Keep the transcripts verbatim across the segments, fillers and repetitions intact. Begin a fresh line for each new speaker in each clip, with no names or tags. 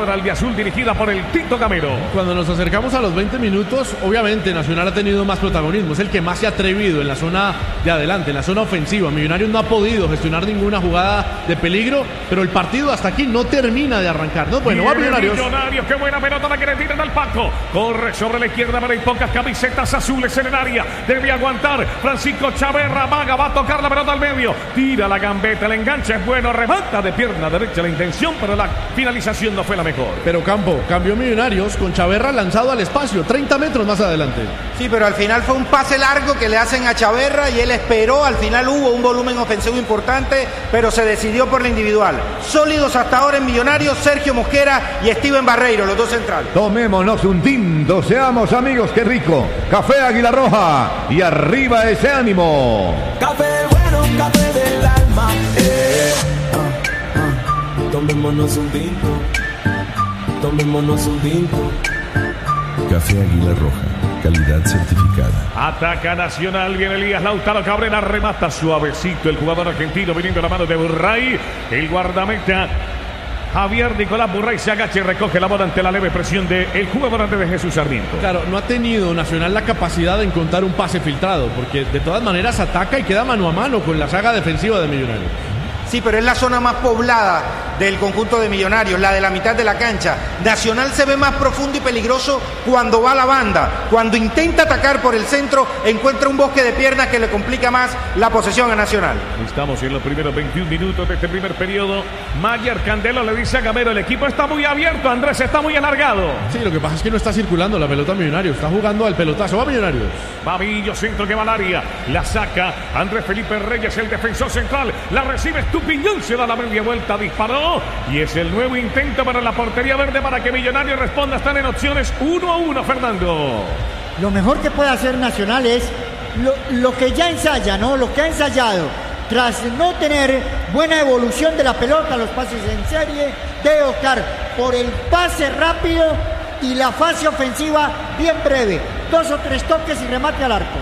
escuadra albiazul dirigida por el Tito Gamero.
Cuando nos acercamos a los veinte minutos, obviamente Nacional ha tenido más protagonismo, es el que más se ha atrevido en la zona de adelante, en la zona ofensiva. Millonarios no ha podido gestionar ninguna jugada de peligro, pero el partido hasta aquí no termina de arrancar, ¿no? Bueno, va Millonarios.
Millonarios, qué buena pelota la que le tiran al Paco. Corre sobre la izquierda, pero hay pocas camisetas azules en el área. Debe aguantar Francisco Chaverra, Maga va a tocar la pelota al medio. Tira la gambeta, el enganche es bueno, remata de pierna derecha la intención, pero la finalización no fue la mejor.
Pero Campo, cambió Millonarios con Chaverra lanzado al espacio, treinta metros más adelante.
Sí, pero al final fue un pase largo que le hacen a Chaverra y él esperó, al final hubo un volumen ofensivo importante, pero se decidió por la individual. Sólidos hasta ahora en Millonarios, Sergio Mosquera y Steven Barreiro, los dos centrales.
Tomémonos un tinto, seamos amigos, qué rico. Café Águila Roja y arriba ese ánimo.
Café bueno, café del alma. Eh. Ah, ah. Tomémonos un tinto, tomémonos un tinto.
Café Águila Roja, calidad certificada.
Ataca Nacional, viene Elías Lautaro Cabrera, remata suavecito el jugador argentino viniendo a la mano de Burray. El guardameta Javier Nicolás Burray se agacha y recoge la bola ante la leve presión del jugador de Jesús Sarmiento.
Claro, no ha tenido Nacional la capacidad de encontrar un pase filtrado, porque de todas maneras ataca y queda mano a mano con la saga defensiva de Millonarios.
Sí, pero es la zona más poblada del conjunto de Millonarios, la de la mitad de la cancha. Nacional se ve más profundo y peligroso cuando va a la banda. Cuando intenta atacar por el centro, encuentra un bosque de piernas que le complica más la posesión a Nacional.
Estamos en los primeros veintiún minutos de este primer periodo. Mayer Candelo le dice a Gamero, el equipo está muy abierto, Andrés está muy alargado.
Sí, lo que pasa es que no está circulando la pelota Millonarios, está jugando al pelotazo. Va Millonarios.
Va Villo, centro que va al área. La saca Andrés Felipe Reyes, el defensor central. La recibe Estupiñón, se da la media vuelta, disparó. Y es el nuevo intento para la portería verde para que Millonarios responda. Están en opciones uno a uno, Fernando.
Lo mejor que puede hacer Nacional es lo, lo que ya ensaya, ¿no? Lo que ha ensayado. Tras no tener buena evolución de la pelota, los pases en serie, debe optar por el pase rápido y la fase ofensiva bien breve. Dos o tres toques y remate al arco.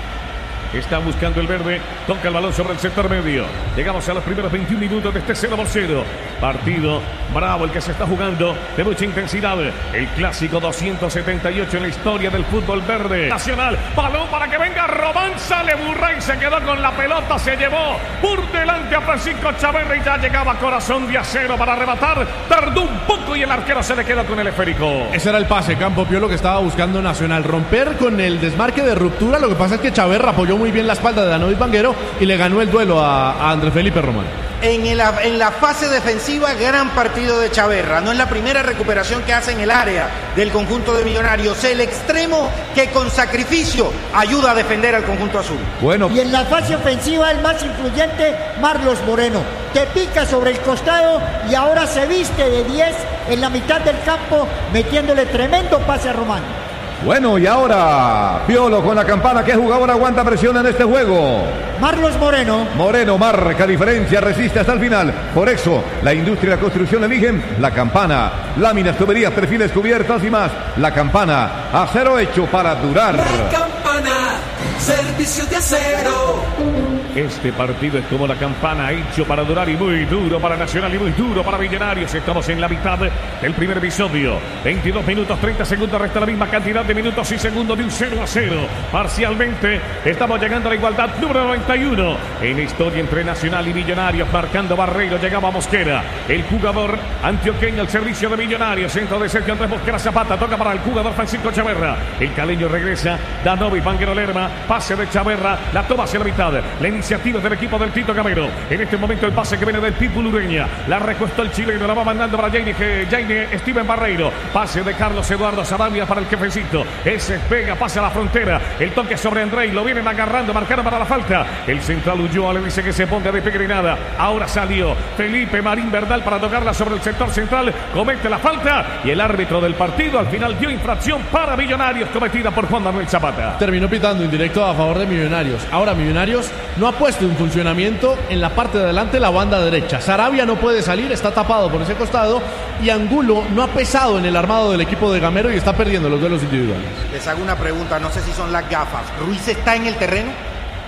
Está buscando el verde, toca el balón sobre el sector medio. Llegamos a los primeros veintiún minutos de este cero por cero. Partido bravo el que se está jugando, de mucha intensidad. El clásico doscientos setenta y ocho en la historia del fútbol verde. Nacional, balón para que venga Román, sale Burray, se quedó con la pelota, se llevó por delante a Francisco Chaverra y ya llegaba Corazón de Acero para arrebatar. Tardó un poco y el arquero se le quedó con el esférico.
Ese era el pase, Campo Pio, lo que estaba buscando Nacional. Romper con el desmarque de ruptura. Lo que pasa es que Chaverra apoyó muy bien la espalda de Danovis Vanguero y le ganó el duelo a, a Andrés Felipe Román.
En, el, en la fase defensiva, gran partido de Chaverra. No es la primera recuperación que hace en el área del conjunto de Millonarios. El extremo que con sacrificio ayuda a defender al conjunto azul.
Bueno. Y en la fase ofensiva, el más influyente, Marlos Moreno. Te pica sobre el costado y ahora se viste de diez en la mitad del campo, metiéndole tremendo pase a Román.
Bueno, y ahora Piolo con la campana. ¿Qué jugador aguanta presión en este juego?
Marlos Moreno.
Moreno marca diferencia, resiste hasta el final. Por eso, la industria y la construcción eligen la campana. Láminas, tuberías, perfiles, cubiertas y más. La campana, acero hecho para durar.
La campana, servicio de acero.
Este partido es como la campana, hecho para durar y muy duro para Nacional y muy duro para Millonarios. Estamos en la mitad del primer episodio. veintidós minutos, treinta segundos, resta la misma cantidad de minutos y segundos de un cero a cero. Parcialmente estamos llegando a la igualdad número noventa y uno en la historia entre Nacional y Millonarios. Marcando Barreiro, llegaba Mosquera, el jugador antioqueño al servicio de Millonarios. Centro de Sergio Andrés Mosquera Zapata, toca para el jugador Francisco Chaverra. El caleño regresa, Danovis Vanguero Lerma, pase de Chaverra, la toma hacia la mitad. La iniciativa del equipo del Tito Gamero. En este momento el pase que viene del Pitbull Ureña. La recuestó el chileno, la va mandando para Jaime, Jaime Steven Barreiro. Pase de Carlos Eduardo Sarabia para el jefecito. Ese pega, pasa a la frontera. El toque sobre Andrei, lo vienen agarrando, marcaron para la falta. El central Ulloa le dice que se ponga de pegar y nada. Ahora salió Felipe Marín Bernal para tocarla sobre el sector central. Comete la falta y el árbitro del partido al final dio infracción para Millonarios cometida por Juan Manuel Zapata.
Terminó pitando indirecto a favor de Millonarios. Ahora Millonarios no ha puesto en funcionamiento en la parte de adelante la banda derecha. Sarabia no puede salir, está tapado por ese costado y Angulo no ha pesado en el armado del equipo de Gamero y está perdiendo los duelos individuales.
Les hago una pregunta, no sé si son las gafas. ¿Ruiz está en el terreno?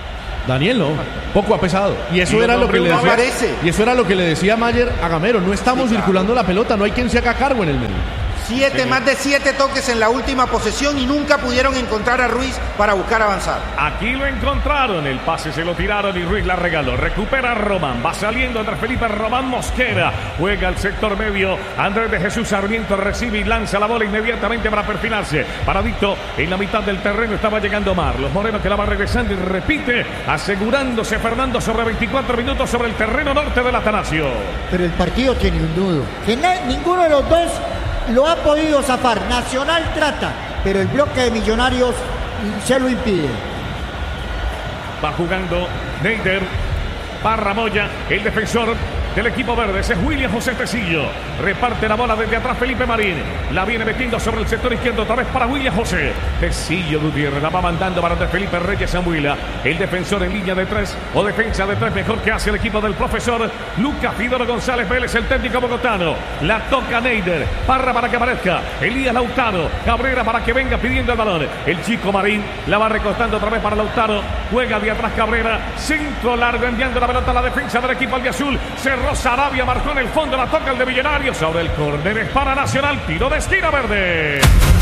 Daniel no, poco ha pesado. Y eso
Y
era
no,
lo que le
no
decía.
aparece.
Y eso era lo que le decía Mayer a Gamero. No estamos
Sí, claro.
circulando la pelota, no hay quien se haga cargo en el medio.
Siete,
Sí.
más de siete toques en la última posesión y nunca pudieron encontrar a Ruiz para buscar avanzar.
Aquí lo encontraron, el pase se lo tiraron y Ruiz la regaló. Recupera Román, va saliendo Andrés Felipe Román Mosquera. Juega al sector medio, Andrés de Jesús Sarmiento recibe y lanza la bola inmediatamente para perfilarse. Paradito en la mitad del terreno estaba llegando Marlos Moreno, que la va regresando y repite, asegurándose Fernando sobre veinticuatro minutos sobre el terreno norte del Atanasio.
Pero el partido tiene un nudo. Que na- ninguno de los dos lo ha podido zafar. Nacional trata, pero el bloque de Millonarios se lo impide.
Va jugando Neider, Parra Moya, el defensor del equipo verde, ese es William José Tecillo. Reparte la bola desde atrás Felipe Marín. La viene metiendo sobre el sector izquierdo, otra vez para William José. Tecillo Gutiérrez la va mandando para Andrés Felipe Reyes Zambuila. El defensor en línea de tres o defensa de tres, mejor que hace el equipo del profesor Lucas Fidoro González Vélez, el técnico bogotano. La toca Neider, Parra para que aparezca Elías Lautaro, Cabrera para que venga pidiendo el balón. El chico Marín la va recortando otra vez para Lautaro. Juega de atrás Cabrera, centro largo enviando la pelota a la defensa del equipo albiazul. Cerró Sarabia, marcó en el fondo, la toca el de Millonarios. Sobre el córner es para Nacional, tiro de esquina verde.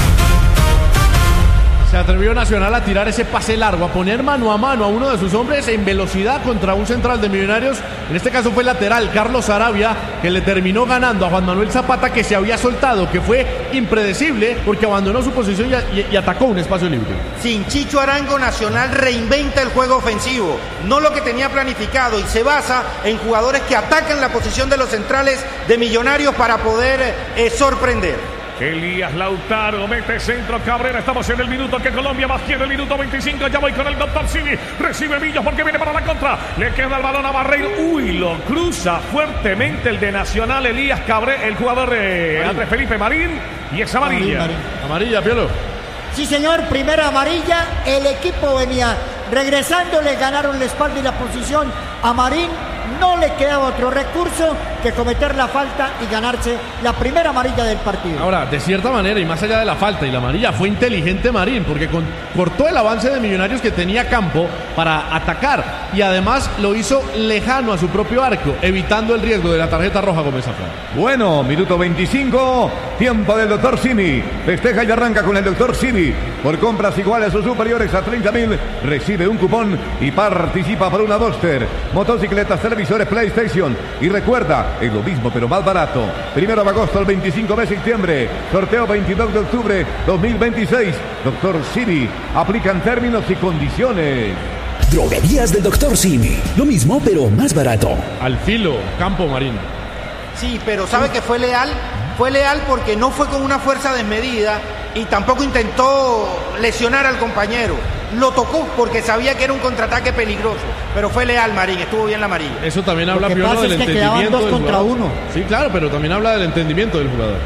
Se atrevió Nacional a tirar ese pase largo, a poner mano a mano a uno de sus hombres en velocidad contra un central de Millonarios. En este caso fue lateral, Carlos Sarabia, que le terminó ganando a Juan Manuel Zapata, que se había soltado, que fue impredecible porque abandonó su posición y, y, y atacó un espacio libre.
Sin Chicho Arango, Nacional reinventa el juego ofensivo, no lo que tenía planificado, y se basa en jugadores que atacan la posición de los centrales de Millonarios para poder eh, sorprender.
Elías Lautaro mete centro Cabrera. Estamos en el minuto que Colombia más quiere, el minuto veinticinco. Ya voy con el doctor Cini. Recibe Millos porque viene para la contra. Le queda el balón a Barreiro. Uy, lo cruza fuertemente el de Nacional, Elías Cabrera, el jugador de Andrés Felipe Marín. Y es amarilla.
Marín, Marín.
Amarilla, Piolo.
Sí, señor, primera amarilla. El equipo venía regresando, le ganaron la espalda y la posición a Marín. No le quedaba otro recurso que cometer la falta y ganarse la primera amarilla del partido.
Ahora, de cierta manera, y más allá de la falta y la amarilla, fue inteligente Marín, porque con, cortó el avance de Millonarios que tenía campo para atacar, y además lo hizo lejano a su propio arco, evitando el riesgo de la tarjeta roja Gómez Zafra.
Bueno, minuto veinticinco, tiempo del doctor Simi. Festeja y arranca con el doctor Simi. Por compras iguales o superiores a treinta mil, recibe un cupón y participa por una Duster, motocicletas, televisores, PlayStation. Y recuerda, es lo mismo pero más barato. Primero de agosto al veinticinco de septiembre. Sorteo veintidós de octubre dos mil veintiséis. doctor Simi. Aplican términos y condiciones.
Droguerías del doctor Simi. Lo mismo, pero más barato.
Al filo, campo Marín.
Sí, pero ¿sabe que fue leal? Fue leal porque no fue con una fuerza desmedida y tampoco intentó lesionar al compañero. Lo tocó porque sabía que era un contraataque peligroso, pero fue leal Marín, estuvo bien la amarilla.
Eso también habla,
que
Piolo,
pasa
del
es que quedaban
entendimiento
dos
del
contra
jugador.
uno.
Sí, claro, pero también habla del entendimiento del jugador.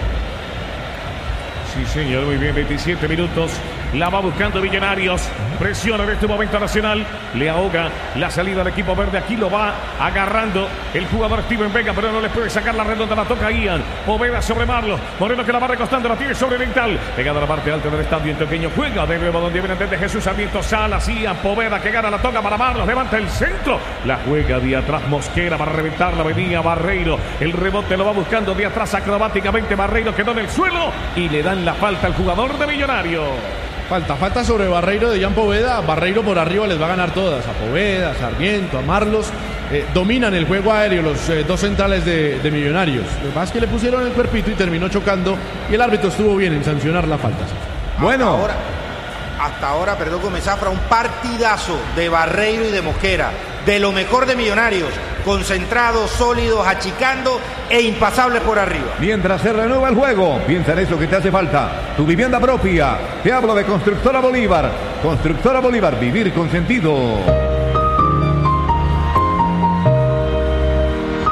Sí, señor, muy bien, veintisiete minutos. La va buscando Millonarios. Presiona en este momento Nacional. Le ahoga la salida del equipo verde. Aquí lo va agarrando el jugador Steven Vega, pero no le puede sacar la redonda. La toca Ian. Poveda sobre Marlos. Moreno que la va recostando. La tiene sobre Dental. Pegada a la parte alta del estadio. En pequeño juega de nuevo donde viene desde Jesús Sarmiento. Salas. Ian. Poveda que gana la toca para Marlos. Levanta el centro. La juega de atrás Mosquera para reventarla. Venía Barreiro. El rebote lo va buscando de atrás acrobáticamente. Barreiro quedó en el suelo y le dan la falta al jugador de Millonarios.
Falta, falta sobre Barreiro de Jan Poveda. Barreiro por arriba les va a ganar todas. A Poveda, a Sarmiento, a Marlos. Eh, dominan el juego aéreo los eh, dos centrales de, de Millonarios. Lo que pasa es que le pusieron el cuerpito y terminó chocando. Y el árbitro estuvo bien en sancionar la falta.
Bueno.
Hasta ahora, hasta ahora, perdón, Gómez Zafra, un partidazo de Barreiro y de Mosquera. De lo mejor de Millonarios. Concentrados, sólidos, achicando e impasables por arriba.
Mientras se renueva el juego, piensa en eso que te hace falta. Tu vivienda propia. Te hablo de Constructora Bolívar. Constructora Bolívar, vivir con sentido.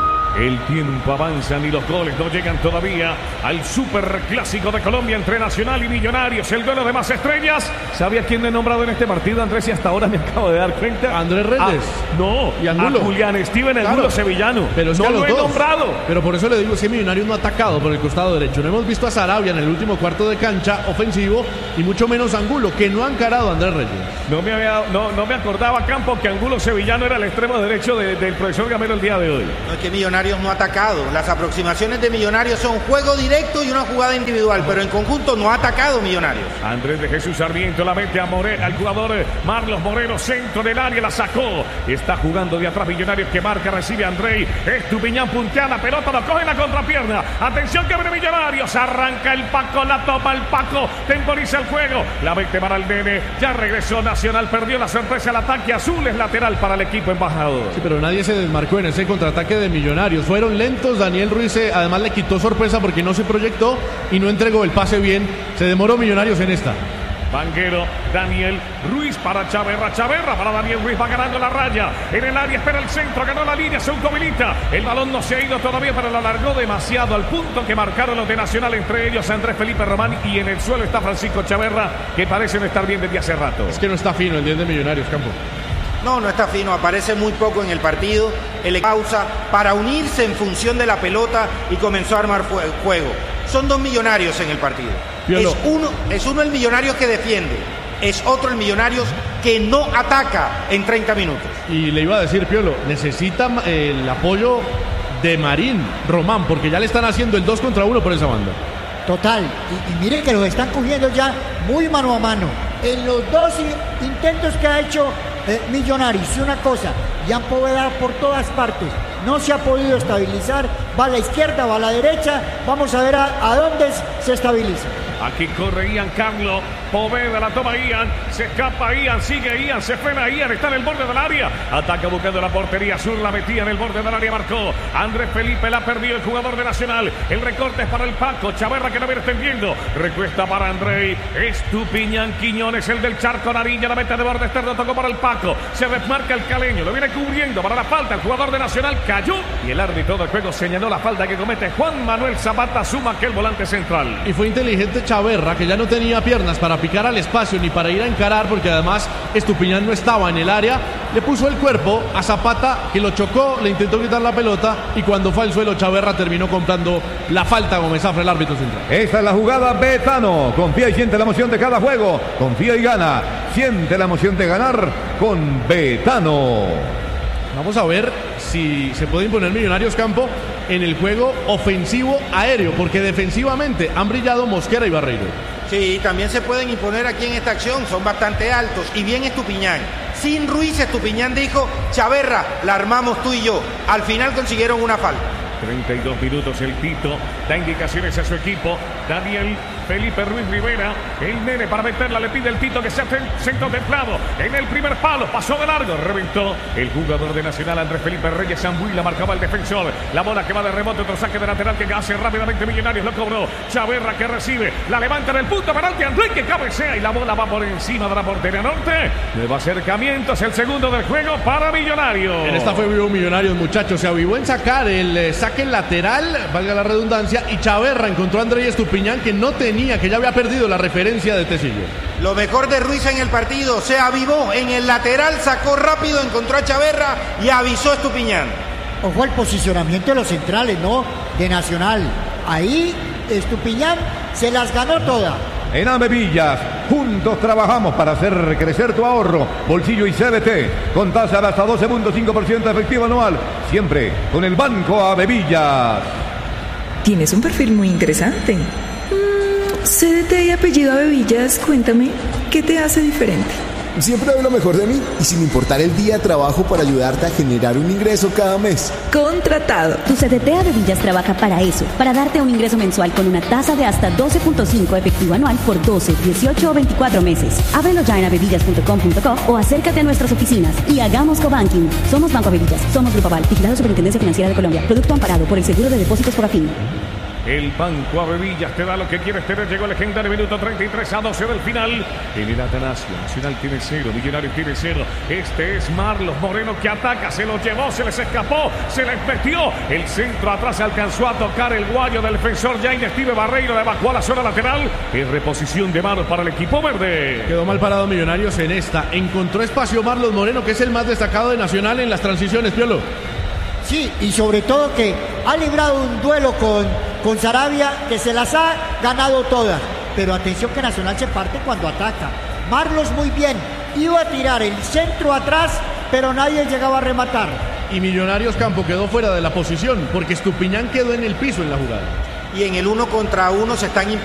El tiempo avanza y los goles no llegan todavía al superclásico de Colombia entre Nacional y Millonarios. El duelo de más estrellas. ¿Sabía quién le he nombrado en este partido, Andrés? Y hasta ahora me acabo de dar cuenta.
Andrés Reyes.
Ah, no,
y Angulo.
A Julián Steven Angulo, claro, sevillano.
Pero es
no
que
lo he
dos.
nombrado.
Pero por eso le digo, si Millonarios no ha atacado por el costado derecho. No hemos visto a Sarabia en el último cuarto de cancha ofensivo y mucho menos Angulo, que no ha encarado a Andrés Reyes.
No me, había, no, no me acordaba, Campo, que Angulo sevillano era el extremo derecho de, del profesor Gamero el día de hoy.
No, es que Millonarios no ha atacado. Las aproximaciones de Millonarios son juego directo y una jugada individual, pero en conjunto no ha atacado Millonarios.
Andrés de Jesús Sarmiento la mete a More, al jugador Marlos Moreno, centro del área, la sacó. Está jugando de atrás Millonarios, que marca, recibe a Andrei. Estupiñán puntea la pelota, lo coge en la contrapierna. Atención que abre Millonarios, arranca el Paco, la toma el Paco, temporiza el juego, la mete para el Nene, ya regresó Nacional, perdió la sorpresa al ataque, azul es lateral para el equipo embajador.
Sí, pero nadie se desmarcó en ese contraataque de Millonarios, fueron lentos. Daniel Ruiz eh, además le quitó sorpresa porque no se proyectó y no entregó el pase bien, se demoró Millonarios en esta.
Vanguero, Daniel Ruiz para Chaverra, Chaverra para Daniel Ruiz, va ganando la raya, en el área espera el centro, ganó la línea, se autohabilita, el balón no se ha ido todavía, pero lo alargó demasiado al punto que marcaron los de Nacional, entre ellos Andrés Felipe Román, y en el suelo está Francisco Chaverra, que parece no estar bien desde hace rato.
Es que no está fino el diez de Millonarios, Campo.
No, no está fino, aparece muy poco en el partido, el pausa para unirse en función de la pelota y comenzó a armar juego. Son dos Millonarios en el partido.
Piolo.
Es uno, es uno el Millonarios que defiende, es otro el Millonarios que no ataca en treinta minutos.
Y le iba a decir, Piolo, necesita el apoyo de Marín Román, porque ya le están haciendo el dos contra uno por esa banda.
Total, y, y miren que los están cogiendo ya muy mano a mano. En los dos intentos que ha hecho eh, Millonarios, y una cosa, ya han Poveda por todas partes, no se ha podido estabilizar, va a la izquierda, va a la derecha, vamos a ver a, a dónde se estabiliza.
Aquí corre Ian Carlo, Poveda la toma Ian, se escapa Ian, sigue Ian, se frena Ian, está en el borde del área, ataca buscando la portería sur, la metía en el borde del área, marcó Andrés Felipe, la perdió el jugador de Nacional, el recorte es para el Paco, Chaverra que no viene extendiendo, recuesta para Andrei, Estupiñán Quiñones, el del Charco, Nariña, la mete de borde externo, tocó para el Paco, se desmarca el caleño, lo viene cubriendo para la falta, el jugador de Nacional cayó y el árbitro del juego señaló la falta que comete Juan Manuel Zapata, suma que el volante central.
Y fue inteligente Chaverra, que ya no tenía piernas para picar al espacio ni para ir a encarar, porque además Estupiñán no estaba en el área, le puso el cuerpo a Zapata, que lo chocó, le intentó quitar la pelota y cuando fue al suelo Chaverra terminó comprando la falta. Gómez Zafra, el árbitro central.
Esta es la jugada Betano, confía y siente la emoción de cada juego, confía y gana, siente la emoción de ganar con Betano.
Vamos a ver si se puede imponer Millonarios, Campo, en el juego ofensivo aéreo, porque defensivamente han brillado Mosquera y Barreiro.
Sí, también se pueden imponer aquí en esta acción, son bastante altos y bien Estupiñán. Sin Ruiz, Estupiñán dijo, Chaverra, la armamos tú y yo. Al final consiguieron una falta.
treinta y dos minutos, el Tito da indicaciones a su equipo. Daniel Felipe Ruiz Rivera, el Nene para meterla, le pide el Tito que sea centro templado. En el primer palo, pasó de largo, reventó el jugador de Nacional, Andrés Felipe Reyes Zambuí, la marcaba el defensor. La bola que va de rebote, otro saque de lateral que hace rápidamente Millonarios, lo cobró. Chaverra que recibe, la levanta en el punto penalti, Andrés que cabecea y la bola va por encima de la portería norte. Nuevo acercamiento, es el segundo del juego para Millonarios.
En esta fue vivo Millonarios, muchachos, se avivó en sacar el eh, saque lateral, valga la redundancia, y Chaverra encontró a Andrés Estupiñán, que no tenía, que ya había perdido la referencia de Tecillo.
Lo mejor de Ruiz en el partido, se avivó en el lateral, sacó rápido, encontró a Chaverra y avisó a Estupiñán.
Ojo al posicionamiento de los centrales, ¿no? De Nacional. Ahí Estupiñán se las ganó todas.
En Avevillas, juntos trabajamos para hacer crecer tu ahorro, bolsillo y C B T, con tasa de hasta doce punto cinco por ciento efectivo anual, siempre con el Banco Avevillas.
Tienes un perfil muy interesante. Mm, C D T y apellido Avevillas, cuéntame, ¿qué te hace diferente?
Siempre doy lo mejor de mí y sin importar el día trabajo para ayudarte a generar un ingreso cada mes.
Contratado.
Tu C D T Avevillas trabaja para eso, para darte un ingreso mensual con una tasa de hasta doce punto cinco efectivo anual por doce, dieciocho o veinticuatro meses. Ábrelo ya en avevillas punto com punto co o acércate a nuestras oficinas y hagamos cobanking. Somos Banco Avevillas, somos Grupo Aval, vigilado Superintendencia Financiera de Colombia. Producto amparado por el Seguro de Depósitos por Afín.
El Banco Avevillas te da lo que quieres tener. Llegó el legendario minuto treinta y tres a doce del final. En el Atanasio, Nacional tiene cero, Millonarios tiene cero. Este es Marlos Moreno que ataca, se lo llevó, se les escapó, se les metió. El centro atrás alcanzó a tocar el guayo del defensor Jaime Steve Barreiro, le bajó a la zona lateral. Es reposición de manos para el equipo verde.
Quedó mal parado Millonarios en esta. Encontró espacio Marlos Moreno, que es el más destacado de Nacional en las transiciones, Piolo.
Sí, y sobre todo que ha librado un duelo con, con Sarabia que se las ha ganado todas. Pero atención que Nacional se parte cuando ataca. Marlos muy bien, iba a tirar el centro atrás, pero nadie llegaba a rematar.
Y Millonarios Campo quedó fuera de la posición porque Estupiñán quedó en el piso en la jugada.
Y en el uno contra uno se están